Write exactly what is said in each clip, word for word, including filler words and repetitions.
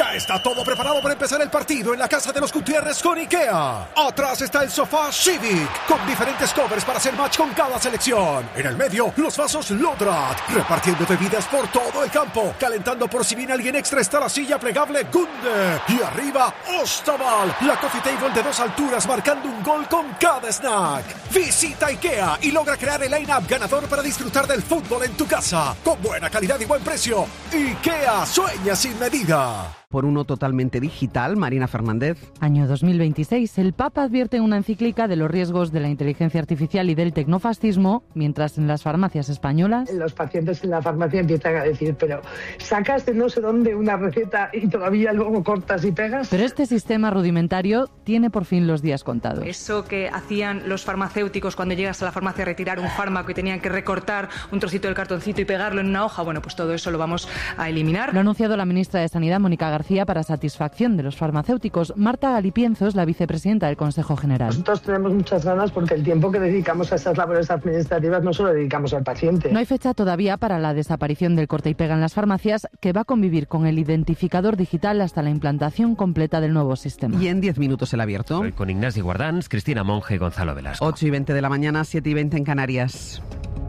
Ya está todo preparado para empezar el partido en la casa de los Gutiérrez con IKEA. Atrás está el sofá Civic, con diferentes covers para hacer match con cada selección. En el medio, los vasos Lodrat, repartiendo bebidas por todo el campo. Calentando por si viene alguien extra está la silla plegable Gunde. Y arriba, Ostaval, la coffee table de dos alturas marcando un gol con cada snack. Visita IKEA y logra crear el line-up ganador para disfrutar del fútbol en tu casa. Con buena calidad y buen precio. IKEA, sueña sin medida. Por uno totalmente digital, Marina Fernández. Año dos mil veintiséis. El Papa advierte en una encíclica de los riesgos de la inteligencia artificial y del tecnofascismo, mientras en las farmacias españolas... Los pacientes en la farmacia empiezan a decir, pero sacas de no sé dónde una receta y todavía luego cortas y pegas. Pero este sistema rudimentario tiene por fin los días contados. Eso que hacían los farmacéuticos cuando llegas a la farmacia a retirar un fármaco y tenían que recortar un trocito del cartoncito y pegarlo en una hoja, bueno, pues todo eso lo vamos a eliminar. Lo ha anunciado la ministra de Sanidad, Mónica García. García para satisfacción de los farmacéuticos. Marta Galipienzo es la vicepresidenta del Consejo General. Nosotros tenemos muchas ganas porque el tiempo que dedicamos a esas labores administrativas no solo dedicamos al paciente. No hay fecha todavía para la desaparición del corta y pega en las farmacias, que va a convivir con el identificador digital hasta la implantación completa del nuevo sistema. Y en diez minutos el abierto. Hoy con Ignasi Guardans, Cristina Monge y Gonzalo Velasco. ocho y veinte de la mañana, siete y veinte en Canarias.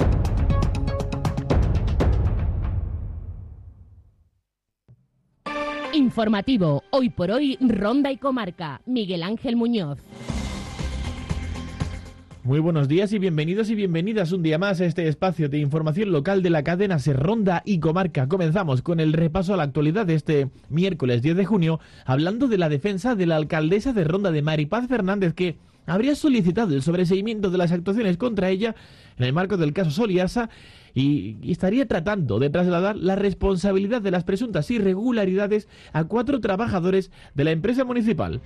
Informativo, hoy por hoy, Ronda y Comarca. Miguel Ángel Muñoz. Muy buenos días y bienvenidos y bienvenidas un día más a este espacio de información local de la cadena SER Ronda y Comarca. Comenzamos con el repaso a la actualidad de este miércoles diez de junio, hablando de la defensa de la alcaldesa de Ronda, de Maripaz Fernández, que habría solicitado el sobreseimiento de las actuaciones contra ella en el marco del caso Sol y Asa y, y estaría tratando de trasladar la responsabilidad de las presuntas irregularidades a cuatro trabajadores de la empresa municipal.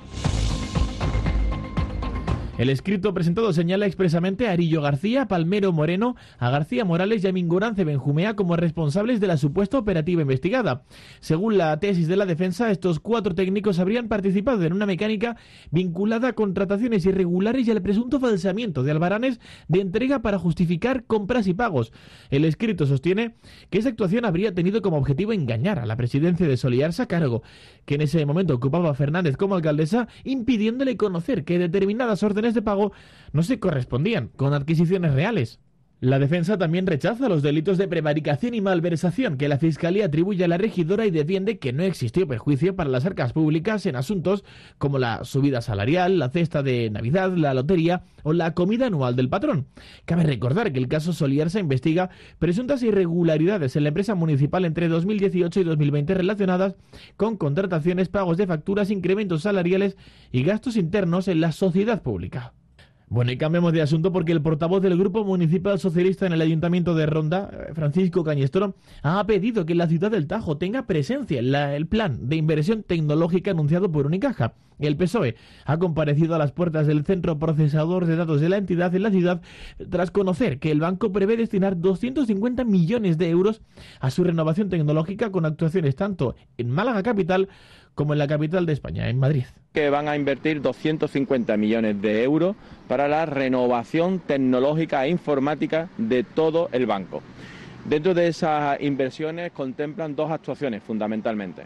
El escrito presentado señala expresamente a Arillo García, Palmero Moreno, a García Morales y a Mingorance Benjumea como responsables de la supuesta operativa investigada. Según la tesis de la defensa, estos cuatro técnicos habrían participado en una mecánica vinculada a contrataciones irregulares y al presunto falseamiento de albaranes de entrega para justificar compras y pagos. El escrito sostiene que esa actuación habría tenido como objetivo engañar a la presidencia de Sol y Asa, cargo que en ese momento ocupaba Fernández como alcaldesa, impidiéndole conocer que determinadas órdenes de pago no se correspondían con adquisiciones reales. La defensa también rechaza los delitos de prevaricación y malversación que la Fiscalía atribuye a la regidora y defiende que no existió perjuicio para las arcas públicas en asuntos como la subida salarial, la cesta de Navidad, la lotería o la comida anual del patrón. Cabe recordar que el caso Sol y Asa investiga presuntas irregularidades en la empresa municipal entre dos mil dieciocho y dos mil veinte relacionadas con contrataciones, pagos de facturas, incrementos salariales y gastos internos en la sociedad pública. Bueno, y cambiamos de asunto porque el portavoz del Grupo Municipal Socialista en el Ayuntamiento de Ronda, Francisco Cañestrón, ha pedido que la ciudad del Tajo tenga presencia en la, el plan de inversión tecnológica anunciado por Unicaja. El P S O E ha comparecido a las puertas del centro procesador de datos de la entidad en la ciudad tras conocer que el banco prevé destinar doscientos cincuenta millones de euros a su renovación tecnológica con actuaciones tanto en Málaga capital como en la capital de España, en Madrid. Que van a invertir doscientos cincuenta millones de euros para la renovación tecnológica e informática de todo el banco. Dentro de esas inversiones contemplan dos actuaciones fundamentalmente.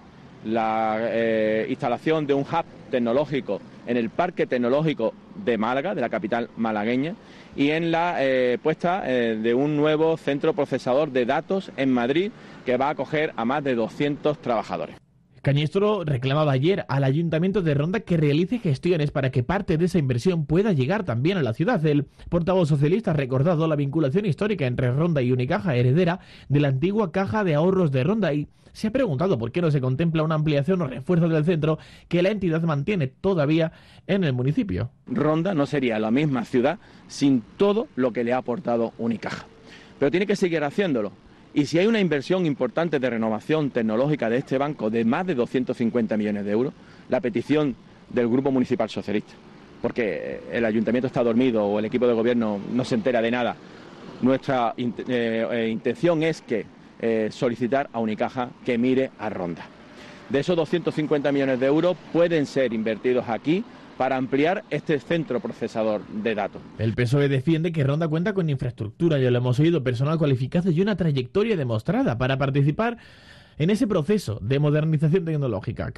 La eh, instalación de un hub tecnológico en el Parque Tecnológico de Málaga, de la capital malagueña, y en la eh, puesta eh, de un nuevo centro procesador de datos en Madrid que va a acoger a más de doscientos trabajadores. Cañestro reclamaba ayer al Ayuntamiento de Ronda que realice gestiones para que parte de esa inversión pueda llegar también a la ciudad. El portavoz socialista ha recordado la vinculación histórica entre Ronda y Unicaja, heredera de la antigua Caja de Ahorros de Ronda, y se ha preguntado por qué no se contempla una ampliación o refuerzo del centro que la entidad mantiene todavía en el municipio. Ronda no sería la misma ciudad sin todo lo que le ha aportado Unicaja, pero tiene que seguir haciéndolo. Y si hay una inversión importante de renovación tecnológica de este banco de más de doscientos cincuenta millones de euros, la petición del Grupo Municipal Socialista, porque el Ayuntamiento está dormido o el equipo de gobierno no se entera de nada, nuestra eh, eh, intención es que eh, solicitar a Unicaja que mire a Ronda. De esos doscientos cincuenta millones de euros pueden ser invertidos aquí para ampliar este centro procesador de datos. El P S O E defiende que Ronda cuenta con infraestructura, ya lo hemos oído, personal cualificado y una trayectoria demostrada para participar en ese proceso de modernización tecnológica.